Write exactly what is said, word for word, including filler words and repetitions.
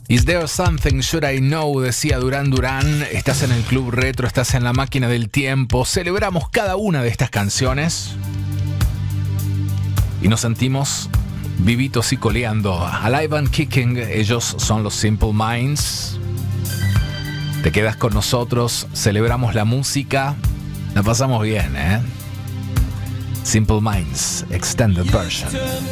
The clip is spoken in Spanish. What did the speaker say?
Is there something should I know? Decía Duran Duran. Estás en el Club Retro, estás en la máquina del tiempo. Celebramos cada una de estas canciones y nos sentimos vivitos y coleando. Alive and Kicking, ellos son los Simple Minds. Te quedas con nosotros, celebramos la música, la pasamos bien, ¿eh? Simple Minds, Extended Version.